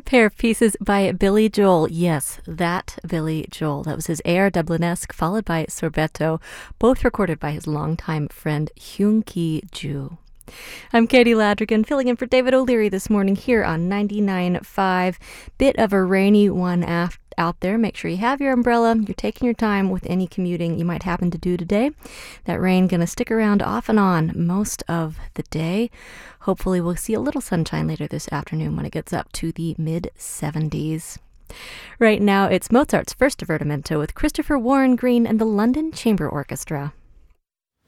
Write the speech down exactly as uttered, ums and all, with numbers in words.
Pair of Pieces by Billy Joel. Yes, that Billy Joel. That was his Air Dublinesque, followed by Sorbetto, both recorded by his longtime friend Hyun Ki-ju. I'm Katie Ladrigan, filling in for David O'Leary this morning here on ninety-nine point five. Bit of a rainy one af- out there. Make sure you have your umbrella. You're taking your time with any commuting you might happen to do today. That rain going to stick around off and on most of the day. Hopefully we'll see a little sunshine later this afternoon when it gets up to the mid seventies. Right now, it's Mozart's first divertimento with Christopher Warren Green and the London Chamber Orchestra.